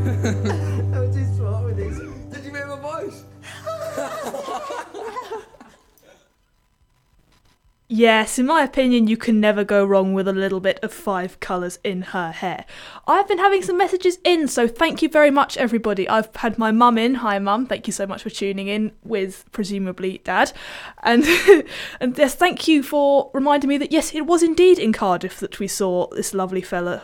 I'm too smart with these. Did you hear my voice? Yes, in my opinion, you can never go wrong with a little bit of Five Colours in her hair. I've been having some messages in, so thank you very much, everybody. I've had my mum in. Hi, Mum. Thank you so much for tuning in with, presumably, Dad. And and yes, thank you for reminding me that, yes, it was indeed in Cardiff that we saw this lovely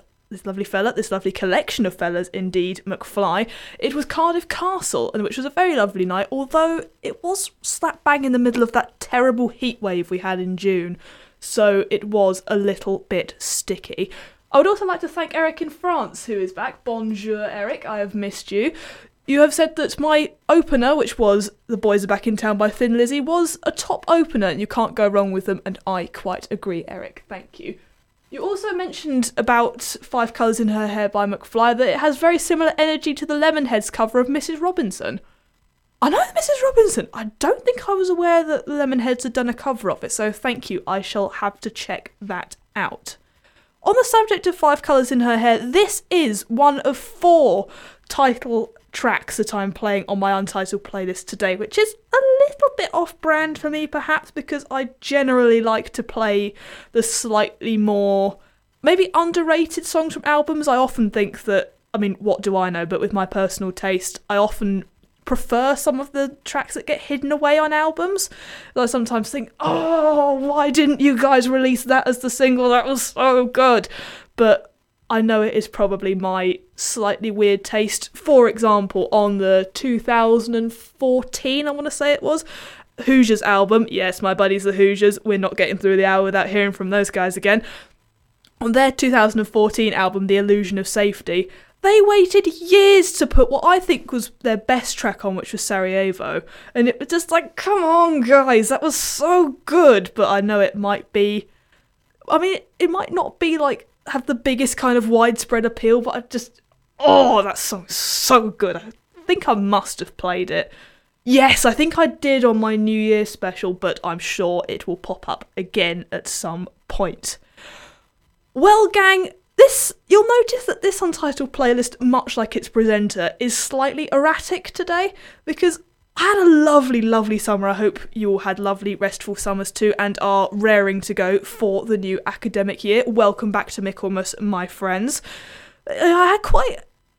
collection of fellas, indeed, McFly. It was Cardiff Castle, and which was a very lovely night, although it was slap bang in the middle of that terrible heat wave we had in June, so it was a little bit sticky. I would also like to thank Eric in France, who is back. Bonjour, Eric, I have missed you. You have said that my opener, which was The Boys Are Back in Town by Thin Lizzy, was a top opener, and you can't go wrong with them, and I quite agree, Eric. Thank you. You also mentioned about Five Colours in Her Hair by McFly, that it has very similar energy to the Lemonheads cover of Mrs. Robinson. I know Mrs. Robinson. I don't think I was aware that the Lemonheads had done a cover of it, so thank you. I shall have to check that out. On the subject of Five Colours in Her Hair, this is one of 4 title tracks that I'm playing on my Untitled playlist today, which is a little bit off-brand for me, perhaps, because I generally like to play the slightly more, maybe underrated songs from albums. I often think that, I mean, what do I know, but with my personal taste, I often prefer some of the tracks that get hidden away on albums. I sometimes think, oh, why didn't you guys release that as the single? That was so good. But I know it is probably my slightly weird taste. For example, on the 2014, I want to say it was, Hoosiers album, yes, my buddies the Hoosiers, we're not getting through the hour without hearing from those guys again. On their 2014 album, The Illusion of Safety, they waited years to put what I think was their best track on, which was Sarajevo. And it was just like, come on, guys, that was so good. But I know it might be, I mean, it might not be like, have the biggest kind of widespread appeal, but I just, oh, that song's so good. I think I must have played it. Yes, I think I did on my New Year special, but I'm sure it will pop up again at some point. Well, gang, you'll notice that this Untitled playlist, much like its presenter, is slightly erratic today, because I had a lovely, lovely summer. I hope you all had lovely, restful summers too, and are raring to go for the new academic year. Welcome back to Michaelmas, my friends. I had quite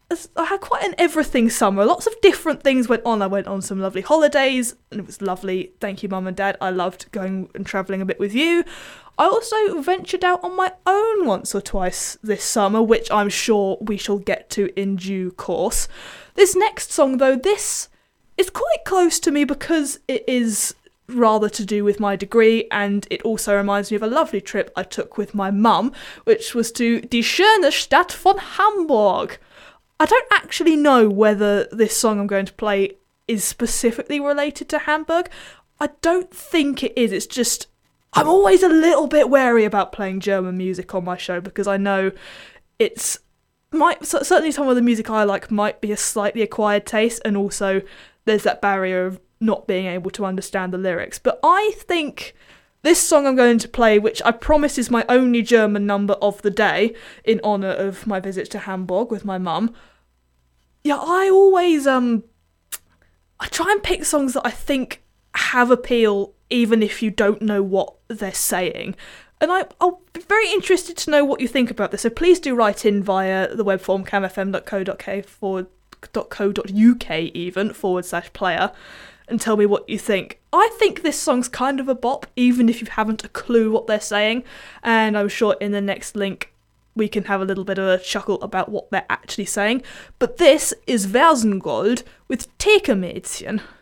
an everything summer. Lots of different things went on. I went on some lovely holidays, and it was lovely. Thank you, Mum and Dad. I loved going and travelling a bit with you. I also ventured out on my own once or twice this summer, which I'm sure we shall get to in due course. This next song, though, this is quite close to me because it is rather to do with my degree, and it also reminds me of a lovely trip I took with my mum, which was to Die schöne Stadt von Hamburg. I don't actually know whether this song I'm going to play is specifically related to Hamburg. I don't think it is. It's just, I'm always a little bit wary about playing German music on my show because I know certainly some of the music I like might be a slightly acquired taste, and also there's that barrier of not being able to understand the lyrics. But I think this song I'm going to play, which I promise is my only German number of the day, in honour of my visit to Hamburg with my mum. Yeah, I always, I try and pick songs that I think have appeal, even if you don't know what they're saying. And I'll be very interested to know what you think about this, so please do write in via the web form camfm.co.uk even, /player, and tell me what you think. I think this song's kind of a bop, even if you haven't a clue what they're saying, and I'm sure in the next link we can have a little bit of a chuckle about what they're actually saying. But this is Versengold with Theke Mädchen.